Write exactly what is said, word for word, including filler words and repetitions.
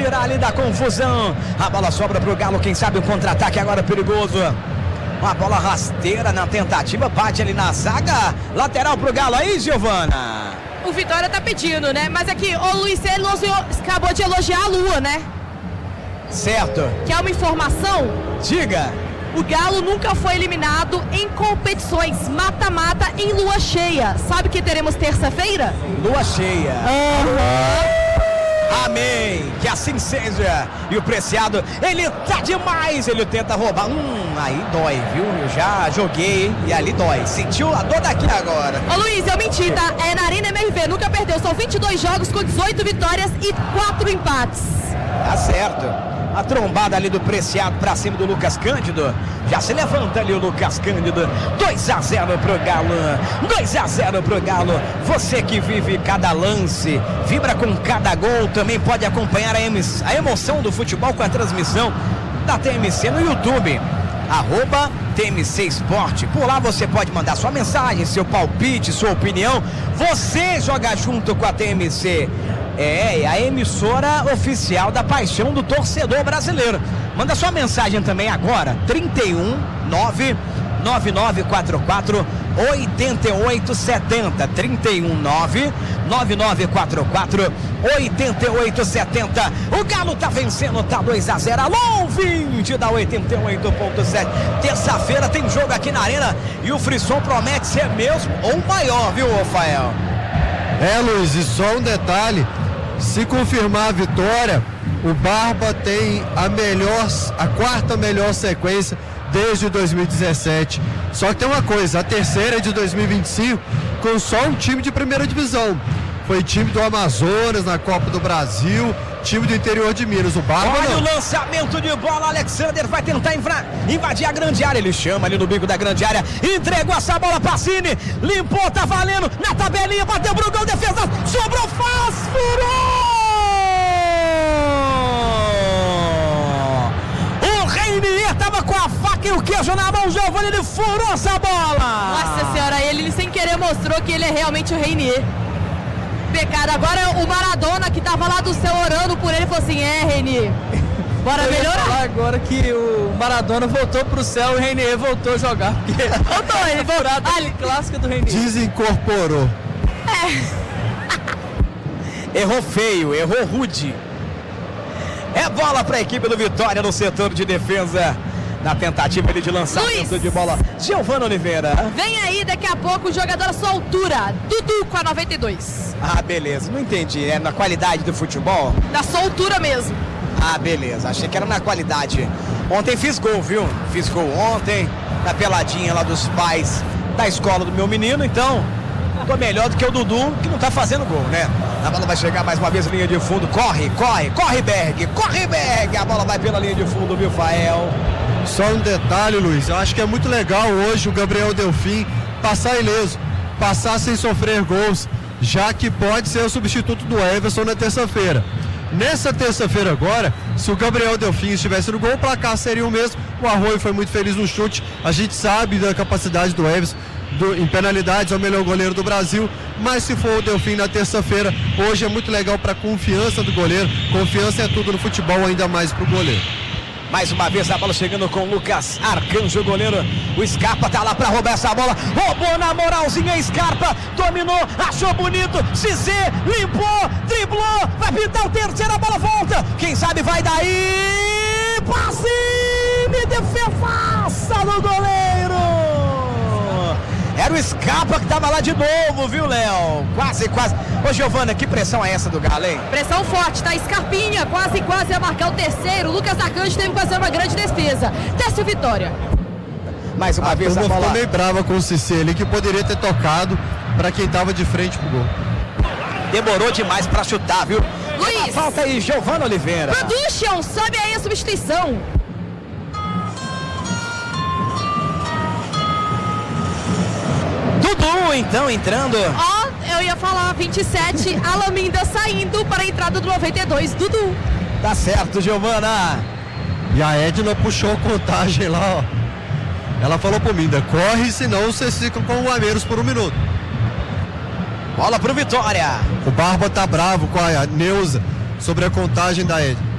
tirar ali da confusão. A bola sobra pro Galo, quem sabe o contra-ataque agora perigoso. Uma bola rasteira na tentativa, bate ali na zaga. Lateral pro Galo aí, Giovana. O Vitória tá pedindo, né? Mas aqui, o Luiz, você elogiou, acabou de elogiar a Lua, né? Certo. Quer uma informação? Diga. O Galo nunca foi eliminado em competições mata-mata em lua cheia. Sabe o que teremos terça-feira? Lua cheia. Uhum. Amém, que assim seja. E o Preciado, ele tá demais. Ele tenta roubar. Hum, aí dói, viu? Eu já joguei e ali dói. Sentiu a dor daqui agora. Ô Luiz, eu menti, tá? É na Arena M R V, nunca perdeu. São vinte e dois jogos com dezoito vitórias e quatro empates. Tá certo. A trombada ali do Preciado pra cima do Lucas Cândido. Já se levanta ali o Lucas Cândido. dois a zero pro Galo. dois a zero pro Galo. Você que vive cada lance, vibra com cada gol, também pode acompanhar a, emo a emoção do futebol com a transmissão da T M C no YouTube. Arroba T M C Esporte. Por lá você pode mandar sua mensagem, seu palpite, sua opinião. Você joga junto com a T M C. É, a emissora oficial da paixão do torcedor brasileiro. Manda sua mensagem também agora, trinta e um, nove nove nove quatro quatro, oito oito sete zero, trinta e um, nove nove nove quatro quatro, oito oito sete zero. O Galo tá vencendo, tá dois a zero. Alô, vinte da oitenta e oito ponto sete. Terça-feira tem jogo aqui na Arena e o frisson promete ser mesmo ou maior, viu, Rafael? É, Luiz, e só um detalhe, se confirmar a vitória, o Barba tem a melhor, a quarta melhor sequência desde dois mil e dezessete. Só que tem uma coisa, a terceira é de dois mil e vinte e cinco, com só um time de primeira divisão. Foi time do Amazonas na Copa do Brasil, time do interior de Minas, o Barba Olha não. o lançamento de bola, Alexander vai tentar invadir a grande área, ele chama ali no bico da grande área, entregou essa bola pra Cine, limpou, tá valendo, na tabelinha, bateu pro gol, defesa, sobrou, faz, furou! O Reinier tava com a faca e o queijo na mão, Giovani, ele furou essa bola! Nossa senhora, ele, ele sem querer mostrou que ele é realmente o Reinier. Pecado, agora o Maradona que tava lá do céu orando por ele falou assim, é Reinier, bora Eu ia melhorar. falar agora que o Maradona voltou pro céu e o Reinier voltou a jogar. Porque Voltou, ele voltou. ali, clássica do Reinier. Desincorporou. Errou feio, errou rude. É bola para a equipe do Vitória no setor de defesa. Na tentativa ele de lançamento Luiz. de bola. Giovana Oliveira. Vem aí daqui a pouco o jogador à sua altura, Dudu com a noventa e dois. Ah, beleza. Não entendi. É na qualidade do futebol? Da sua altura mesmo. Ah, beleza. Achei que era na qualidade. Ontem fiz gol, viu? Fiz gol ontem. Na peladinha lá dos pais da escola do meu menino. Então, tô melhor do que o Dudu, que não tá fazendo gol, né? A bola vai chegar mais uma vez na linha de fundo. Corre, corre, corre, Berg. Corre, Berg. A bola vai pela linha de fundo, viu, Fael? Só um detalhe, Luiz, eu acho que é muito legal hoje o Gabriel Delfim passar ileso, passar sem sofrer gols, já que pode ser o substituto do Everson na terça-feira. Nessa terça-feira agora, se o Gabriel Delfim estivesse no gol, o placar seria o mesmo. O Arroio foi muito feliz no chute, a gente sabe da capacidade do Everson do, em penalidades, é o melhor goleiro do Brasil, mas se for o Delfim na terça-feira, hoje é muito legal para a confiança do goleiro. Confiança é tudo no futebol, ainda mais para o goleiro. Mais uma vez a bola chegando com o Lucas Arcanjo, o goleiro. O Scarpa tá lá pra roubar essa bola. Roubou na moralzinha, Scarpa dominou, achou bonito. Cizê limpou, driblou, vai pintar o terceiro, a bola volta. Quem sabe vai daí. Passe, me defesa do goleiro. Era o Scarpa que tava lá de novo, viu, Léo? Quase, quase. Ô, Giovana, que pressão é essa do Galo, hein? Pressão forte, tá? Scarpinha quase, quase a marcar o terceiro. Lucas Arcanjo teve que fazer uma grande defesa. Desce o Vitória. Mais uma a vez a turma bola. ficou meio brava com o Cissé ali, que poderia ter tocado para quem tava de frente pro gol. Demorou demais pra chutar, viu? Luiz. Falta aí, Giovana Oliveira. Production, sobe aí a substituição. Dudu, então, entrando. Ó, oh, eu ia falar vinte e sete, Alaminda saindo para a entrada do noventa e dois, Dudu. Tá certo, Giovana. E a Edna puxou a contagem lá, ó. Ela falou pro Minda, corre, senão vocês ficam com um a menos por um minuto. Bola pro Vitória. O Barba tá bravo com a Neuza sobre a contagem da Edna.